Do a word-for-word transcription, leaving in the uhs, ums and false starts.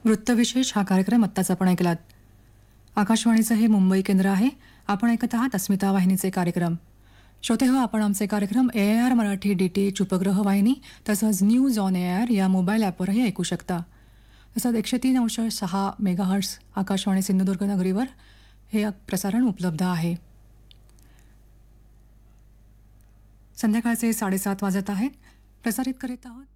वृत्तविशेष हा कार्यक्रम आत्ताच आपण ऐकलात. आकाशवाणीचं हे मुंबई केंद्र आहे. आपण ऐकत आहात अस्मिता वाहिनीचे कार्यक्रम. श्रोते हो, आपण आमचे कार्यक्रम A R Marathi D T H उपग्रह वाहिनी तसंच न्यूज ऑन ए आर या मोबाईल ॲपवरही ऐकू शकता. तसंच एकशे तीन अंश सहा मेगाहर्ट्स आकाशवाणी सिंधुदुर्ग नगरीवर हे प्रसारण उपलब्ध आहे. संध्याकाळचे साडेसात वाजत आहेत. प्रसारित करीत आहोत